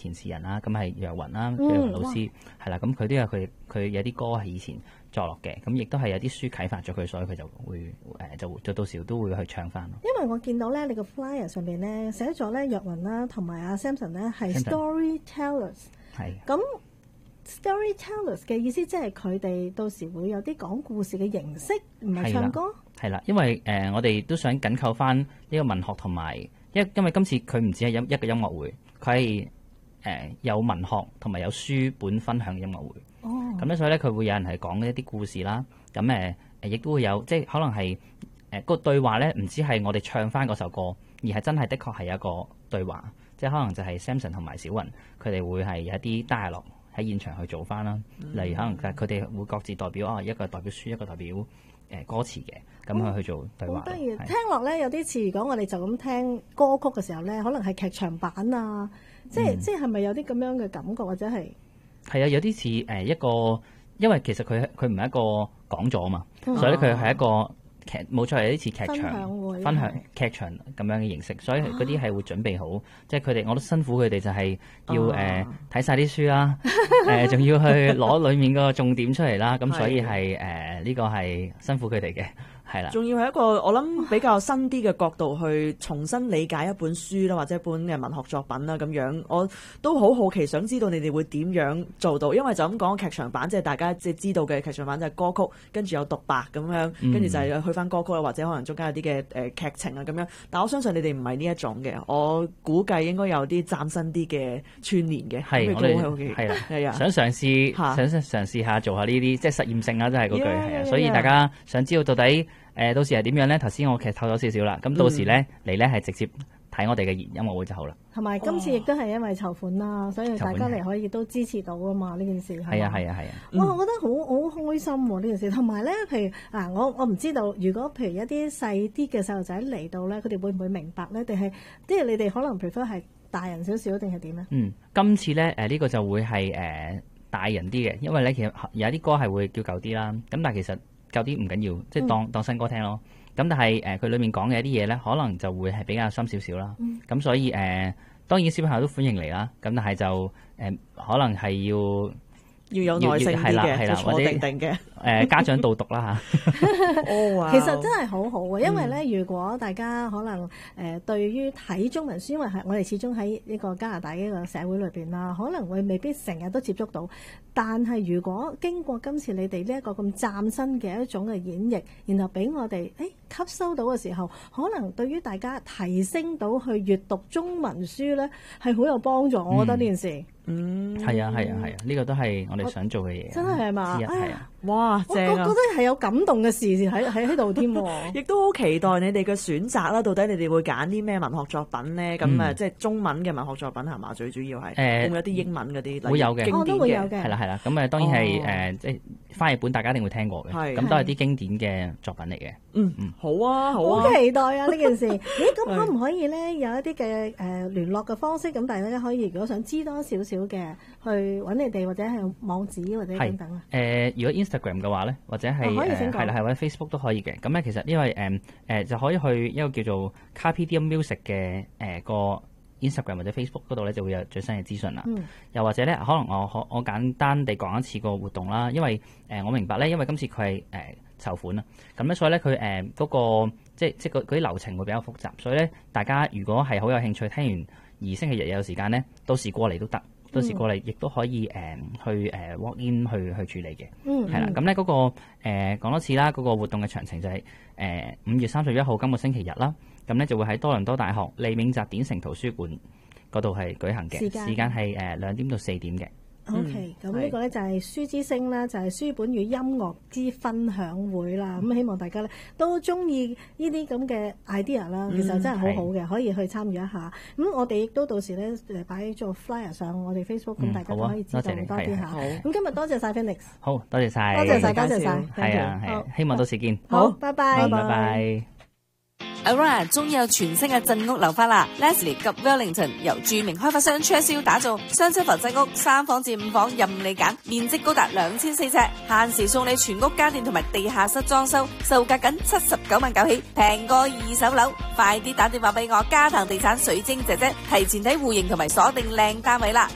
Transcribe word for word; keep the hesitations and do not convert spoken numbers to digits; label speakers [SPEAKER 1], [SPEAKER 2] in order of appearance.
[SPEAKER 1] 填詞人啦，咁係楊雲啦，楊雲老師係啦，咁佢都有佢佢有啲歌係以前作落嘅，咁亦都係有啲書啟發咗佢，所以佢就會誒、呃、就就到時都會去唱翻咯。
[SPEAKER 2] 因為我見到咧，你個 flyer 上邊咧寫咗咧，楊雲啦同埋阿 Samson 咧係 storytellers， 係咁 storytellers 嘅意思即係佢哋到時會有啲講故事嘅形式，唔係唱歌。
[SPEAKER 1] 係啦，因為誒、呃、我哋都想緊扣翻呢個文學同埋，因因為今次佢唔止係音一個音樂會，佢係誒有文學同埋有書本分享嘅音樂會。哦，咁咧所以咧佢會有人係講一啲故事啦，咁誒誒亦都會有即係可能係誒個對話咧，唔止係我哋唱翻嗰首歌，而係真係的確係有一個對話，即係可能就係 Samson 同埋小雲佢哋會係有一啲 dialogue喺現場去做翻啦。嗯、例如可能佢哋會各自代表啊，一個代表書，一個代表誒歌詞嘅，咁去去做對話。好得意，
[SPEAKER 2] 聽落咧有啲似，如果我哋就咁聽歌曲嘅時候咧，可能係劇場版啊，即係、嗯、即係係咪有啲咁樣嘅感覺，或者係係
[SPEAKER 1] 啊，有啲似誒一個，因為其實佢佢唔係一個講座啊嘛，嗯、所以佢係一個劇，冇錯係有啲似劇場分享，分享劇場咁樣嘅形式，所以嗰啲係會準備好，啊、即係佢哋我都辛苦佢哋就係要誒睇晒啲書啦，誒仲、呃、要去攞裡面個重點出嚟啦，咁所以係誒呢個係辛苦佢哋嘅。係啦，
[SPEAKER 3] 仲要係一個我諗比較新啲嘅角度去重新理解一本書啦，或者一本嘅文學作品啦咁樣，我都好好奇想知道你哋會點樣做到，因為就咁講劇場版，即係大家即係知道嘅劇場版就係歌曲，跟住有獨白咁樣，跟住就係去翻歌曲啦，或者可能中間有啲嘅誒劇情啊咁樣。但我相信你哋唔係呢一種嘅，我估計應該有啲嶄新啲嘅串聯嘅。
[SPEAKER 1] 係我哋係啦，係啊，想嘗試想嘗試下做下呢啲即係實驗性啦，真係嗰句係啊，所以大家想知道到底。誒、呃、到時係點樣咧？頭先我劇透咗少少啦，咁到時咧嚟咧係直接睇我哋嘅音樂會就好啦。
[SPEAKER 2] 同埋今次亦都係因為籌款啦，所以大家嚟可以都支持到啊嘛！呢件事係
[SPEAKER 1] 啊係啊係啊！
[SPEAKER 2] 哇、啊，嗯、我覺得好好開心喎、啊、呢件事。同埋咧，譬如嗱，我我唔知道，如果譬如一啲細啲嘅細路仔嚟到咧，佢哋會唔會明白咧？定係即係你哋可能 prefer 係大人少少定係點咧？
[SPEAKER 1] 嗯，今次咧誒呢、呃這個就會係誒、呃、大人啲嘅，因為咧其實有啲歌係會叫舊啲啦。咁但係其實舊啲唔緊要，即係當、嗯、當新歌聽咯。咁但係誒佢裏面講嘅一啲嘢咧，可能就會係比較深少少啦。咁、嗯、所以誒、呃，當然小朋友都歡迎嚟啦。咁但係就誒、呃，可能係要。
[SPEAKER 3] 要有耐性啲嘅，就坐定定嘅。誒、
[SPEAKER 1] 呃、家長導讀啦嚇。
[SPEAKER 2] 哦，哇！其實真係好好嘅，因為咧，嗯、如果大家可能誒、呃、對於睇中文書，因為係我哋始終喺呢個加拿大呢個社會裏邊啦，可能會未必成日都接觸到。但係如果經過今次你哋呢一個咁嶄新嘅一種嘅演繹，然後俾我哋誒、欸、吸收到嘅時候，可能對於大家提升到去閱讀中文書咧，係好有幫助。我覺得呢件事。
[SPEAKER 3] 嗯，
[SPEAKER 1] 係啊，係啊，係啊，呢個都係我哋想做嘅嘢。
[SPEAKER 2] 真係係嘛？
[SPEAKER 1] 係啊，
[SPEAKER 3] 哇，正啊！
[SPEAKER 2] 我覺得係有感動嘅事喺喺喺度添。
[SPEAKER 3] 亦都好期待你哋嘅選擇啦。到底你哋會揀啲咩文學作品咧？咁啊，即係中文嘅文學作品係嘛？最主要係誒，會唔會有啲英文嗰啲？
[SPEAKER 1] 會有嘅，
[SPEAKER 2] 我都會有嘅。
[SPEAKER 1] 係啦，係啦。咁啊，當然係誒，即係翻譯本，大家一定會聽過嘅。係，咁都係啲經典嘅作品嚟嘅。
[SPEAKER 3] 嗯嗯，好啊，好啊，
[SPEAKER 2] 好期待啊呢件事。咦，咁可唔可以咧有一啲嘅誒聯絡嘅方式？咁大家可以如果想知多少少嘅去揾你哋，或者係網址或者等等啊。
[SPEAKER 1] 誒、呃，如果 Instagram 嘅話咧，或者係誒係啦，係或者 Facebook 都可以嘅。咁咧其實因為誒誒、呃、就可以去一個叫做 Carpe Diem Music 嘅誒、呃、個 Instagram 或者 Facebook 嗰度咧，就會有最新嘅資訊啦。嗯、又或者咧，可能我我我簡單地講一次個活動啦。因為誒、呃、我明白咧，因為今次佢係誒籌款啦，咁咧所以咧佢誒嗰個即係即係嗰啲流程會比較複雜，所以咧大家如果係好有興趣聽完而星期日有時間咧，到時過嚟都得。到時過嚟亦都可以誒、呃、去誒、呃、walk in 去去處理嘅，係啦、嗯。咁咧嗰個誒、呃、講多次啦，嗰、那個活動嘅詳情就係誒五月三十一號今個星期日啦。咁咧就會喺多倫多大學利銘澤典城圖書館嗰度係舉行嘅，時間時間係誒兩點到四點嘅。
[SPEAKER 2] OK，咁呢個咧就係書之聲啦，就係書本與音樂之分享會啦。咁希望大家咧都中意呢啲咁嘅 idea 啦，其實真係好好嘅，可以去參與一下。咁我哋亦都到時咧誒擺咗 flyer 上我哋 Facebook，咁大家都可以知道多啲下。咁今日多謝晒 Phoenix，
[SPEAKER 1] 好多謝晒，
[SPEAKER 2] 多謝晒，多謝晒，
[SPEAKER 1] 係啊係啊，希望到時見。
[SPEAKER 2] 好，拜拜，
[SPEAKER 1] 拜拜。
[SPEAKER 4] Aurora 終於有全新嘅鎮屋樓花啦 ！Leslie 及 Wellington 由著名開發商 Churchill 打造雙層浮鎮屋，三房至五房任你揀，面積高達兩千四尺，限時送你全屋家電同埋地下室裝修，售價僅七十九萬九起，平過二手樓。快啲打電話俾我，嘉騰地產水晶姐姐，提前睇戶型同埋鎖定靚單位啦！